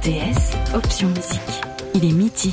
RTS, option musique. Il est midi.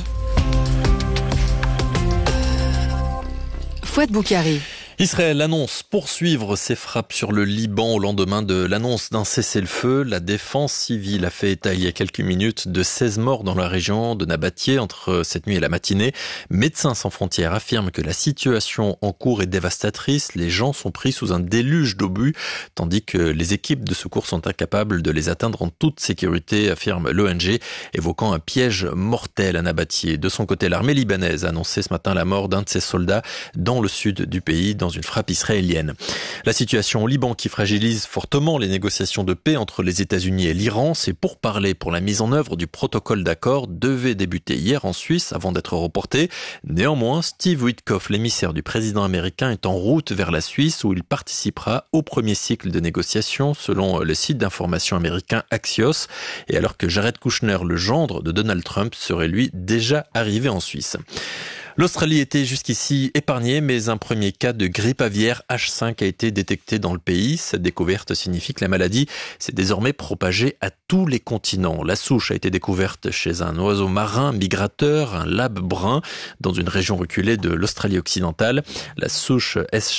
Fouad Boukari. Israël annonce poursuivre ses frappes sur le Liban au lendemain de l'annonce d'un cessez-le-feu. La défense civile a fait état il y a quelques minutes de 16 morts dans la région de Nabatieh entre cette nuit et la matinée. Médecins sans frontières affirment que la situation en cours est dévastatrice. Les gens sont pris sous un déluge d'obus, tandis que les équipes de secours sont incapables de les atteindre en toute sécurité, affirme l'ONG, évoquant un piège mortel à Nabatieh. De son côté, l'armée libanaise a annoncé ce matin la mort d'un de ses soldats dans le sud du pays, dans une frappe israélienne. La situation au Liban qui fragilise fortement les négociations de paix entre les États-Unis et l'Iran. Ces pourparlers pour la mise en œuvre du protocole d'accord devaient débuter hier en Suisse avant d'être reportés. Néanmoins, Steve Witkoff, l'émissaire du président américain, est en route vers la Suisse où il participera au premier cycle de négociations selon le site d'information américain Axios. Et alors que Jared Kushner, le gendre de Donald Trump, serait lui déjà arrivé en Suisse. L'Australie était jusqu'ici épargnée, mais un premier cas de grippe aviaire H5 a été détecté dans le pays. Cette découverte signifie que la maladie s'est désormais propagée à tous les continents. La souche a été découverte chez un oiseau marin migrateur, un labe brun, dans une région reculée de l'Australie occidentale. La souche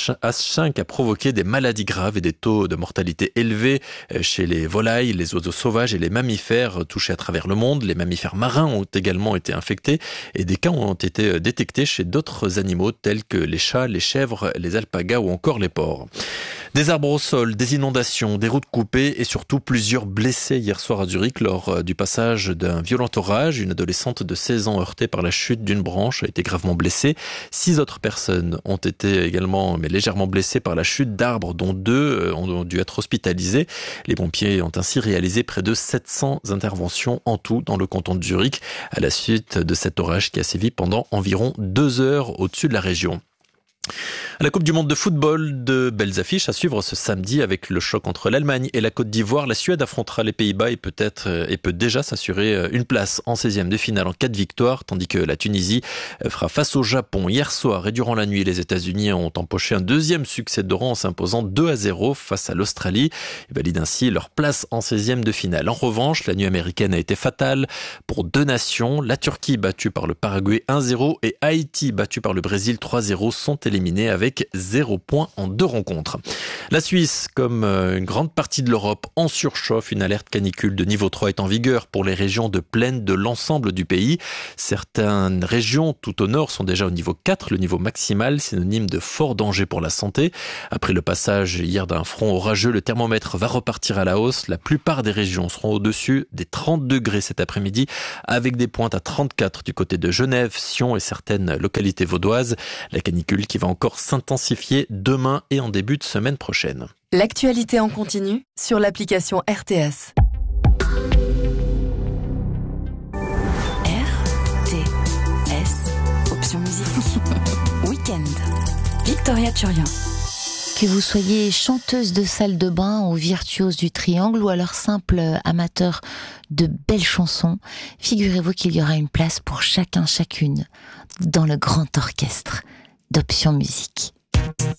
H5 a provoqué des maladies graves et des taux de mortalité élevés chez les volailles, les oiseaux sauvages et les mammifères touchés à travers le monde. Les mammifères marins ont également été infectés et des cas ont été détectés chez d'autres animaux tels que les chats, les chèvres, les alpagas ou encore les porcs. Des arbres au sol, des inondations, des routes coupées et surtout plusieurs blessés hier soir à Zurich lors du passage d'un violent orage. Une adolescente de 16 ans heurtée par la chute d'une branche a été gravement blessée. 6 autres personnes ont été également légèrement blessées par la chute d'arbres, dont 2 ont dû être hospitalisées. Les pompiers ont ainsi réalisé près de 700 interventions en tout dans le canton de Zurich à la suite de cet orage qui a sévi pendant environ 2 heures au-dessus de la région. À la Coupe du Monde de football, de belles affiches à suivre ce samedi avec le choc entre l'Allemagne et la Côte d'Ivoire. La Suède affrontera les Pays-Bas et peut déjà s'assurer une place en 16e de finale en cas de victoire, tandis que la Tunisie fera face au Japon. Hier soir et durant la nuit, les États-Unis ont empoché un deuxième succès de rang en s'imposant 2-0 face à l'Australie. Ils valident ainsi leur place en 16e de finale. En revanche, la nuit américaine a été fatale pour 2 nations. La Turquie battue par le Paraguay 1-0 et Haïti battue par le Brésil 3-0 sont éliminés avec 0 points en 2 rencontres. La Suisse, comme une grande partie de l'Europe, en surchauffe. Une alerte canicule de niveau 3 est en vigueur pour les régions de plaine de l'ensemble du pays. Certaines régions tout au nord sont déjà au niveau 4, le niveau maximal, synonyme de fort danger pour la santé. Après le passage hier d'un front orageux, le thermomètre va repartir à la hausse. La plupart des régions seront au-dessus des 30 degrés cet après-midi, avec des pointes à 34 du côté de Genève, Sion et certaines localités vaudoises. La canicule qui va encore s'intensifier demain et en début de semaine prochaine. L'actualité en continu sur l'application RTS. RTS, option musique. Week-end. Victoria Turian. Que vous soyez chanteuse de salle de bain ou virtuose du triangle ou alors simple amateur de belles chansons, figurez-vous qu'il y aura une place pour chacune dans le grand orchestre d'Option Musique.